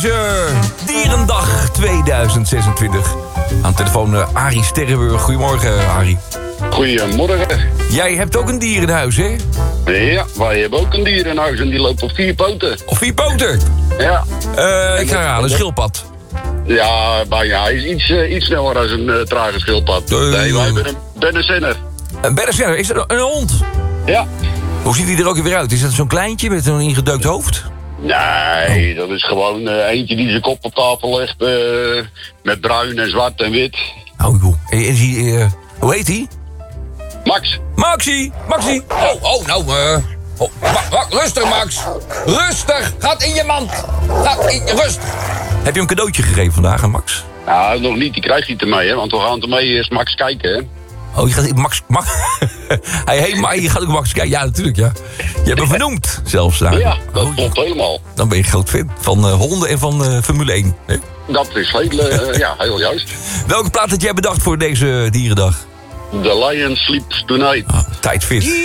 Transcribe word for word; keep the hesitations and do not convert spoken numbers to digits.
deze Dierendag tweeduizend zesentwintig. Aan de telefoon uh, Arie Sterrenburg. Goedemorgen, Arie. Goedemorgen. Jij hebt ook een dier in huis, hè? Ja, wij hebben ook een dier in huis en die loopt op vier poten. Op vier poten? Ja. Uh, ik ga raden, een schildpad. Ja, maar ja, hij is iets, uh, iets sneller dan een uh, trage schildpad. Uh, nee, wij hebben een Benesenner. Een Benesenner, is dat een hond? Ja. Hoe ziet hij er ook weer uit? Is dat zo'n kleintje met een ingedeukt hoofd? Nee, oh. dat is gewoon uh, eentje die zijn kop op tafel legt. Uh, met bruin en zwart en wit. Oh joh. En, en die, uh, hoe heet hij? Max. Maxie, Maxie. Oh, oh, nou, eh... Uh, oh, ma, ma, rustig, Max. Rustig. Gaat in je mand. Gaat in je rust. Heb je hem een cadeautje gegeven vandaag aan Max? Nou, nog niet. Die krijgt hij ermee, hè. Want we gaan ermee eerst Max kijken, hè. Oh, je gaat Max... Max hey, hey, maar je gaat ook Max kijken. Ja, natuurlijk, ja. Je hebt hem vernoemd, zelfs. Daar. Ja, dat oh, klopt helemaal. Dan ben je een groot fan van uh, honden en van uh, Formule één. Hè? Dat is heel, uh, ja, heel juist. Welke plaat had jij bedacht voor deze Dierendag? The Lion Sleeps Tonight. Ah, tijdvis.